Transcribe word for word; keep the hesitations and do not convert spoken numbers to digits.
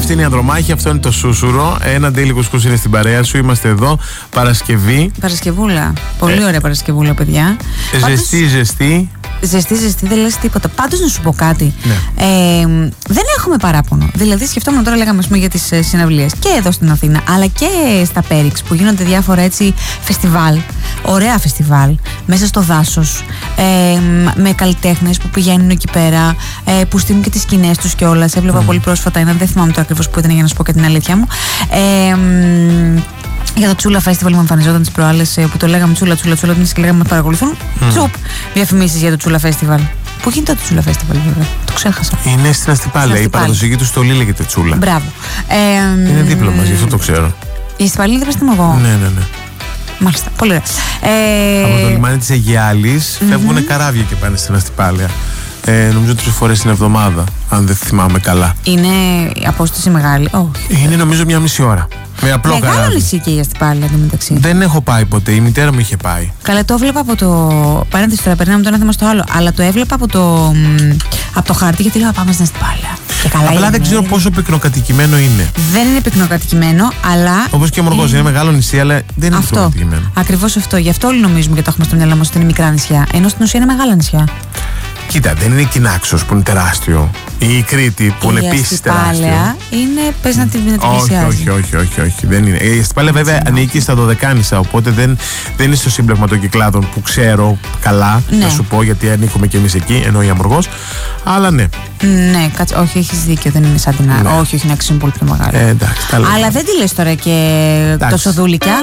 Αυτή είναι η Ανδρομάχη, αυτό είναι το Σούσουρο. Ένα ντέιλι κουσκούς είναι στην παρέα σου. Είμαστε εδώ Παρασκευή. Παρασκευούλα. Πολύ ε, ωραία Παρασκευούλα, παιδιά. Ζεστή, Πάντως, ζεστή. Ζεστή, ζεστή, δεν λες τίποτα. Πάντως να σου πω κάτι. Ναι. Ε, δεν έχουμε παράπονο. Δηλαδή, σκεφτόμουν τώρα, λέγαμε πούμε, για τις ε, συναυλίες και εδώ στην Αθήνα, αλλά και στα Πέριξ που γίνονται διάφορα έτσι φεστιβάλ. Ωραία φεστιβάλ. Μέσα στο δάσος. Ε, με καλλιτέχνες που πηγαίνουν εκεί πέρα, ε, που στείλουν και τις σκηνές τους κιόλας. Έβλεπα mm. πολύ πρόσφατα ένα, δεν θυμάμαι το ακριβώς που ήταν για να σου πω και την αλήθεια μου. Ε, Για το Τσούλα Festival μου εμφανιζόταν τις προάλλες που το λέγαμε Τσούλα, Τσούλα, Τσούλα, εμείς και λέγαμε με παρακολουθούν. Mm. Τσουπ! Διαφημίσεις για το Τσούλα Festival. Πού γίνεται το Τσούλα Festival, βέβαια. Το ξέχασα. Είναι στην Αστυπάλαια. Η παραδοσιακή του στολή λέγεται Τσούλα. Μπράβο. Ε, είναι δίπλα μας, γι' αυτό το ξέρω. Η Αστυπάλαια είναι δίπλα στην εγώ. Ναι, ναι, ναι. Μάλιστα, πολύ ωραία. Ε, Από το λιμάνι της Αιγιάλης mm-hmm. φεύγουν καράβια και πάνε στην Αστυπάλαια. Ε, νομίζω τρεις φορές την εβδομάδα, αν δεν θυμάμαι καλά. Είναι η απόσταση μεγάλη? Όχι. Είναι νομίζω μια μισή ώρα. Με απλό Μεγάλο καράβι. νησί και η Αστυπάλαια εντωμεταξύ. Δεν έχω πάει ποτέ, η μητέρα μου είχε πάει. Καλά, το έβλεπα από το. Παρένθεση τώρα, περνάμε το ένα θέμα στο άλλο. Αλλά το έβλεπα από το, από το χάρτη γιατί λέω πάμε στην Αστυπάλαια. Απλά είναι, δεν ξέρω πόσο πυκνοκατοικημένο είναι. Δεν είναι πυκνοκατοικημένο, αλλά. Όπως και ο Μοργός, είναι... είναι μεγάλο νησί, αλλά δεν είναι πυκνοκατοικημένο. Ακριβώς αυτό. Γι' αυτό όλοι νομίζουμε και το έχουμε στο μυαλό μας ότι είναι μικρά νησιά. Ενώ στην ουσία είναι μεγάλα νησιά. Κοίτα, δεν είναι η Κινάξος που είναι τεράστιο. Ή η Κρήτη που είναι επίσης τεράστιο. Η Αστυπάλαια είναι, πες να την πλησιάζει. Όχι, όχι, όχι, όχι, δεν είναι. Η Αστυπάλαια βέβαια ανήκει στα Δωδεκάνησα, οπότε δεν, δεν είναι στο σύμπλεγμα των Κυκλάδων που ξέρω καλά, ναι. Να σου πω, γιατί ανήκουμε κι εμείς εκεί, ενώ η Αμοργός. Αλλά ναι. Ναι, κάτσε, όχι, έχεις δίκιο, δεν είναι σαν την άλλη. Ναι. Όχι, όχι, να αξίζουν πολύ πιο μεγάλη. Ε, εντάξει, καλά. Αλλά δεν τη λες τώρα και εντάξει. Τόσο δούλικια.